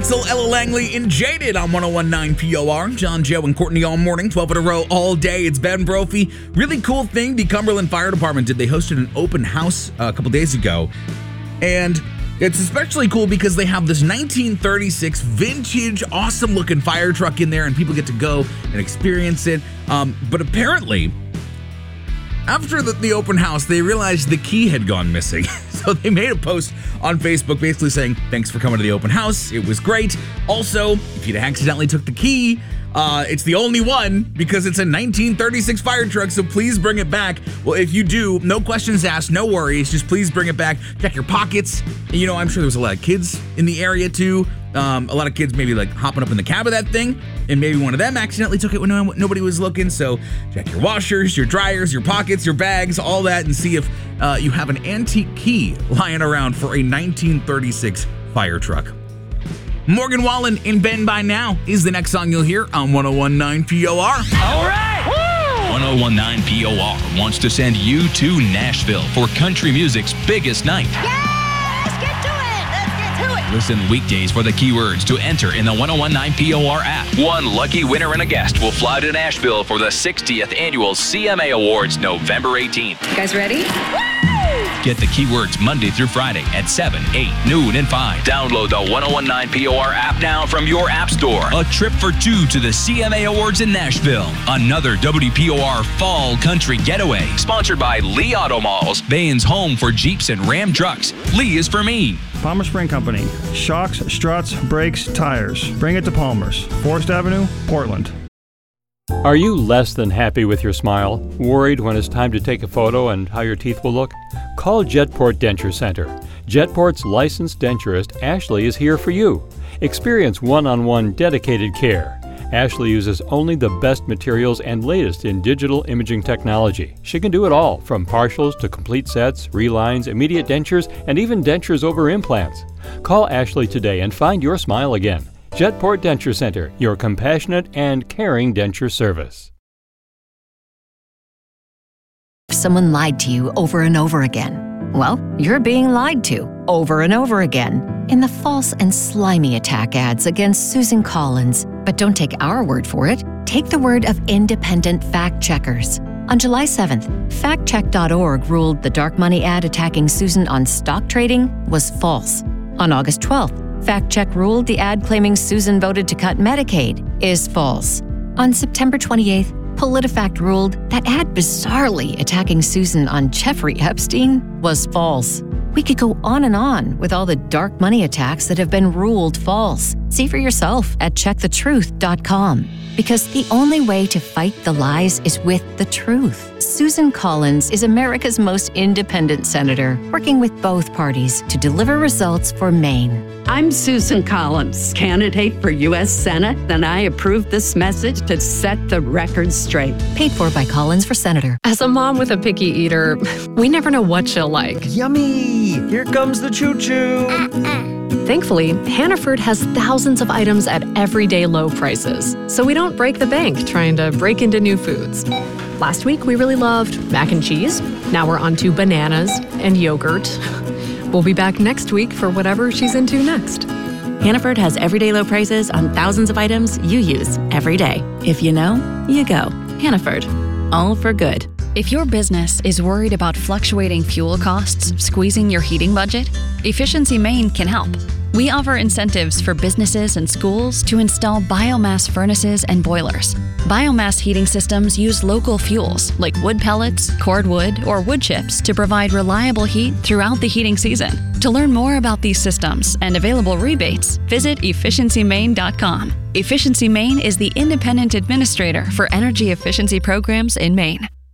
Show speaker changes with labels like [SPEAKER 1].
[SPEAKER 1] Axel, Ella Langley, and Jaded on 101.9 POR. John, Joe, and Courtney all morning, 12 in a row all day. It's Ben Brophy. Really cool thing the Cumberland Fire Department did. They hosted an open house a couple days ago. And it's especially cool because they have this 1936 vintage, awesome looking fire truck in there, and people get to go and experience it. But apparently, after the open house, they realized the key had gone missing. So they made a post on Facebook basically saying, thanks for coming to the open house. It was great. Also, if you accidentally took the key, it's the only one because it's a 1936 fire truck, so please bring it back. Well, if you do, no questions asked, no worries. Just please bring it back. Check your pockets. You know, I'm sure there was a lot of kids in the area too. A lot of kids maybe like hopping up in the cab of that thing, and maybe one of them accidentally took it when nobody was looking. So check your washers, your dryers, your pockets, your bags, all that, and see if you have an antique key lying around for a 1936 fire truck. Morgan Wallen in Ben By Now is the next song you'll hear on 101.9 POR.
[SPEAKER 2] All right!
[SPEAKER 3] 101.9 POR wants to send you to Nashville for country music's biggest night.
[SPEAKER 2] Let's get to it! Let's get to it!
[SPEAKER 3] Listen weekdays for the keywords to enter in the 101.9 POR app. One lucky winner and a guest will fly to Nashville for the 60th Annual CMA Awards November 18th.
[SPEAKER 2] You guys ready?
[SPEAKER 3] Get the keywords Monday through Friday at 7, 8, noon, and 5. Download the 101.9 POR app now from your app store. A trip for two to the CMA Awards in Nashville. Another WPOR Fall Country Getaway. Sponsored by Lee Auto Malls, Bain's home for Jeeps and Ram trucks. Lee is for me.
[SPEAKER 4] Palmer Spring Company. Shocks, struts, brakes, tires. Bring it to Palmer's. Forest Avenue, Portland.
[SPEAKER 5] Are you less than happy with your smile? Worried when it's time to take a photo and how your teeth will look? Call Jetport Denture Center. Jetport's licensed denturist, Ashley, is here for you. Experience one-on-one dedicated care. Ashley uses only the best materials and latest in digital imaging technology. She can do it all, from partials to complete sets, relines, immediate dentures, and even dentures over implants. Call Ashley today and find your smile again. Jetport Denture Center, your compassionate and caring denture service.
[SPEAKER 6] If someone lied to you over and over again, well, you're being lied to over and over again in the false and slimy attack ads against Susan Collins. But don't take our word for it. Take the word of independent fact checkers. On July 7th, factcheck.org ruled the dark money ad attacking Susan on stock trading was false. On August 12th, FactCheck ruled the ad claiming Susan voted to cut Medicaid is false. On September 28th, PolitiFact ruled that ad bizarrely attacking Susan on Jeffrey Epstein was false. We could go on and on with all the dark money attacks that have been ruled false. See for yourself at checkthetruth.com. Because the only way to fight the lies is with the truth. Susan Collins is America's most independent senator, working with both parties to deliver results for Maine.
[SPEAKER 7] I'm Susan Collins, candidate for U.S. Senate, and I approve this message to set the record straight.
[SPEAKER 6] Paid for by Collins for Senator.
[SPEAKER 8] As a mom with a picky eater, we never know what she'll like.
[SPEAKER 9] Yummy! Here comes the choo-choo!
[SPEAKER 8] Thankfully, Hannaford has thousands of items at everyday low prices, so we don't break the bank trying to break into new foods. Last week, we really loved mac and cheese. Now we're on to bananas and yogurt. We'll be back next week for whatever she's into next.
[SPEAKER 10] Hannaford has everyday low prices on thousands of items you use every day. If you know, you go. Hannaford. All for good.
[SPEAKER 11] If your business is worried about fluctuating fuel costs squeezing your heating budget, Efficiency Maine can help. We offer incentives for businesses and schools to install biomass furnaces and boilers. Biomass heating systems use local fuels like wood pellets, cordwood, or wood chips to provide reliable heat throughout the heating season. To learn more about these systems and available rebates, visit efficiencymaine.com. Efficiency Maine is the independent administrator for energy efficiency programs in Maine.